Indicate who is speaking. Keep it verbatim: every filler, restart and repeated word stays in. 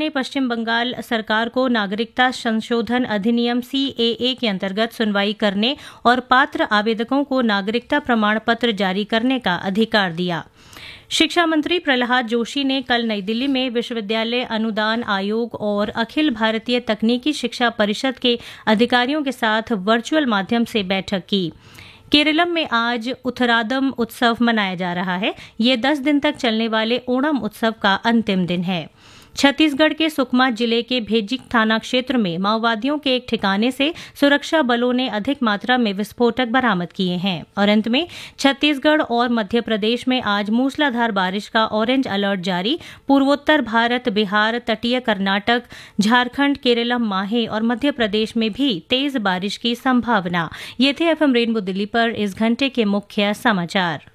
Speaker 1: ने पश्चिम बंगाल सरकार को नागरिकता संशोधन अधिनियम सी ए ए के अंतर्गत सुनवाई करने और पात्र आवेदकों को नागरिकता प्रमाण पत्र जारी करने का अधिकार दिया। शिक्षा मंत्री प्रहलाद जोशी ने कल नई दिल्ली में विश्वविद्यालय अनुदान आयोग और अखिल भारतीय तकनीकी शिक्षा परिषद के अधिकारियों के साथ वर्चुअल माध्यम से बैठक की। केरलम में आज उत्तरादम उत्सव मनाया जा रहा है। ये दस दिन तक चलने वाले ओणम उत्सव का अंतिम दिन है। छत्तीसगढ़ के सुकमा जिले के भेजिक थाना क्षेत्र में माओवादियों के एक ठिकाने से सुरक्षा बलों ने अधिक मात्रा में विस्फोटक बरामद किए हैं। और अंत में छत्तीसगढ़ और मध्य प्रदेश में आज मूसलाधार बारिश का ऑरेंज अलर्ट जारी। पूर्वोत्तर भारत, बिहार, तटीय कर्नाटक, झारखंड, केरलम, माहे और मध्य प्रदेश में भी तेज बारिश की संभावना। ये थे एफएम रेनबो दिल्ली पर इस घंटे के मुख्य समाचार।